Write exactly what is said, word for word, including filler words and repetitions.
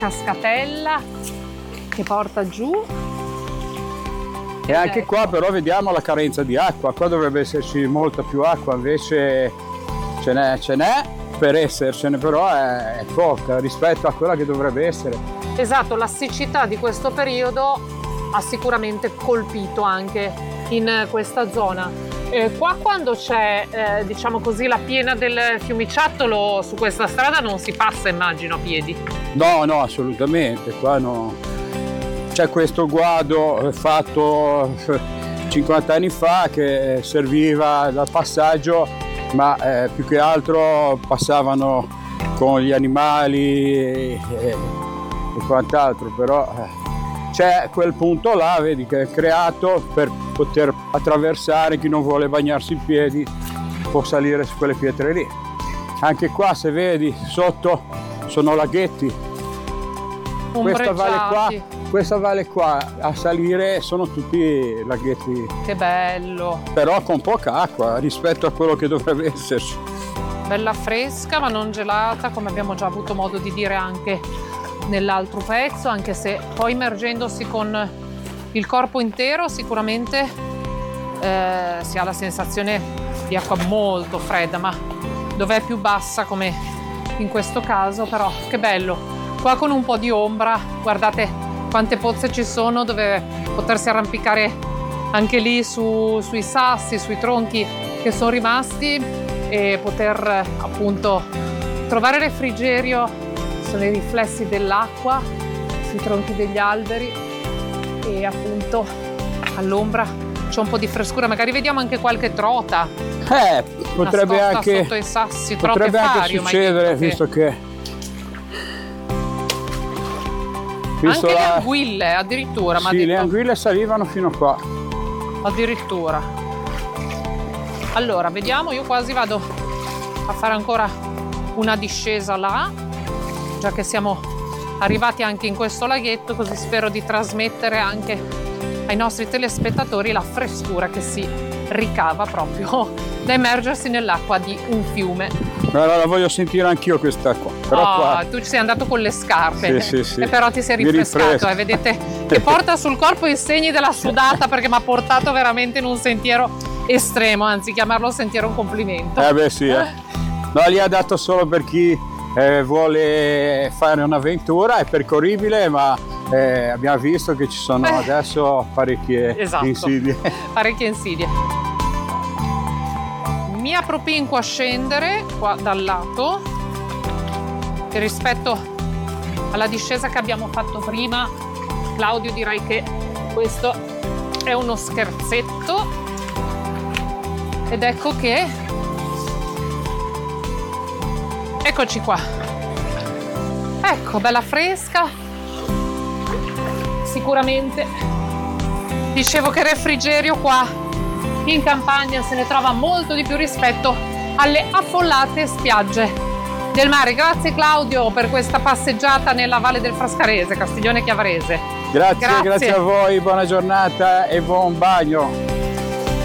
cascatella che porta giù. E anche qua però vediamo la carenza di acqua, qua dovrebbe esserci molta più acqua, invece ce n'è, ce n'è per essercene, però è, è poca rispetto a quella che dovrebbe essere. Esatto, la siccità di questo periodo ha sicuramente colpito anche in questa zona. Eh, qua quando c'è, eh, diciamo così, la piena del fiumiciattolo su questa strada non si passa, immagino, a piedi. No, no, assolutamente, qua no. C'è questo guado fatto cinquanta anni fa che serviva dal passaggio, ma eh, più che altro passavano con gli animali e, e quant'altro, però eh, c'è quel punto là, vedi, che è creato per poter attraversare, chi non vuole bagnarsi in piedi può salire su quelle pietre lì. Anche qua, se vedi, sotto sono laghetti. Questa valle qua, questa valle qua a salire sono tutti laghetti. Che bello! Però con poca acqua rispetto a quello che dovrebbe esserci. Bella fresca ma non gelata, come abbiamo già avuto modo di dire anche nell'altro pezzo, anche se poi immergendosi con il corpo intero sicuramente eh, si ha la sensazione di acqua molto fredda, ma dov'è più bassa come in questo caso. Però che bello! Qua con un po' di ombra, guardate quante pozze ci sono dove potersi arrampicare anche lì su, sui sassi, sui tronchi che sono rimasti e poter appunto trovare refrigerio. Sono i riflessi dell'acqua sui tronchi degli alberi e appunto all'ombra c'è un po' di frescura, magari vediamo anche qualche trota. Eh, potrebbe anche, sotto i sassi, potrebbe anche fario, succedere, visto che... Visto anche la... le anguille addirittura. Sì, detto... le anguille salivano fino a qua. Addirittura. Allora, vediamo, io quasi vado a fare ancora una discesa là, già che siamo arrivati anche in questo laghetto, così spero di trasmettere anche ai nostri telespettatori la frescura che si ricava proprio da immergersi nell'acqua di un fiume. Allora la voglio sentire anch'io quest'acqua. Però oh, qua... tu ci sei andato con le scarpe, sì, sì, sì. E però ti sei rinfrescato, eh, vedete che porta sul corpo i segni della sudata, perché mi ha portato veramente in un sentiero estremo, anzi chiamarlo sentiero è un complimento. Eh beh sì, eh. No, lì ha dato solo per chi eh, vuole fare un'avventura, è percorribile, ma eh, abbiamo visto che ci sono eh. adesso parecchie esatto. insidie. Parecchie insidie. Mi appropinquo a scendere qua dal lato e rispetto alla discesa che abbiamo fatto prima, Claudio, direi che questo è uno scherzetto. Ed ecco che eccoci qua, ecco, bella fresca, sicuramente dicevo che refrigerio qua in campagna se ne trova molto di più rispetto alle affollate spiagge del mare. Grazie Claudio per questa passeggiata nella Valle del Frascarese, Castiglione Chiavarese. Grazie, grazie, grazie a voi, buona giornata e buon bagno.